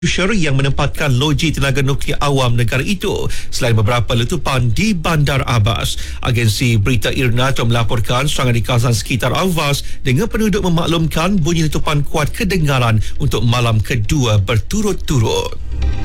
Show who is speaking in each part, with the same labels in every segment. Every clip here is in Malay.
Speaker 1: yang menempatkan loji tenaga nuklear awam negara itu selain beberapa letupan di Bandar Abbas. Agensi berita IRNA telah melaporkan serangan di kawasan sekitar Al-Vaz dengan penduduk memaklumkan bunyi letupan kuat kedengaran untuk malam kedua berturut-turut.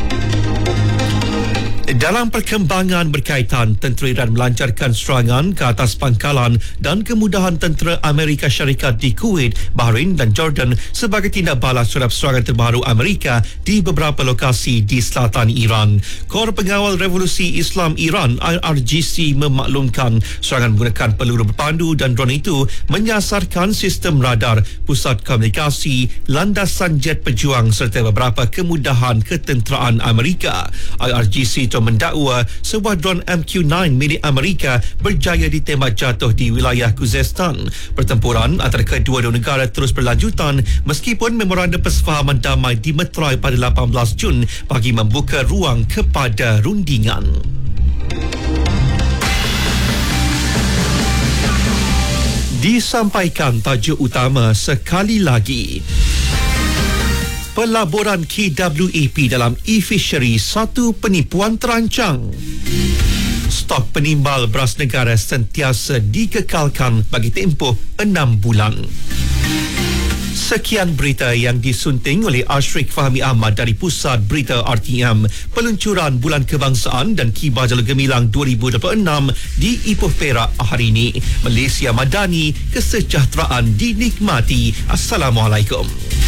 Speaker 1: Dalam perkembangan berkaitan, tentera Iran melancarkan serangan ke atas pangkalan dan kemudahan tentera Amerika Syarikat di Kuwait, Bahrain dan Jordan sebagai tindak balas terhadap serangan terbaru Amerika di beberapa lokasi di selatan Iran. Kor Pengawal Revolusi Islam Iran IRGC memaklumkan serangan menggunakan peluru berpandu dan drone itu menyasarkan sistem radar, pusat komunikasi, landasan jet pejuang serta beberapa kemudahan ketenteraan Amerika. IRGC mendakwa sebuah drone MQ-9 milik Amerika berjaya ditembak jatuh di wilayah Khuzestan. Pertempuran antara kedua-dua negara terus berlanjutan meskipun memorandum persefahaman damai dimeterai pada 18 Jun bagi membuka ruang kepada rundingan. Disampaikan tajuk utama sekali lagi. Pelaburan KWEP dalam e-fishery satu penipuan terancang. Stok penimbal beras negara sentiasa dikekalkan bagi tempoh 6 bulan. Sekian berita yang disunting oleh Ashrik Fahmi Ahmad dari Pusat Berita RTM. Peluncuran Bulan Kebangsaan dan Kibar Jala Gemilang 2026 di Ipoh Perak hari ini. Malaysia Madani, kesejahteraan dinikmati. Assalamualaikum.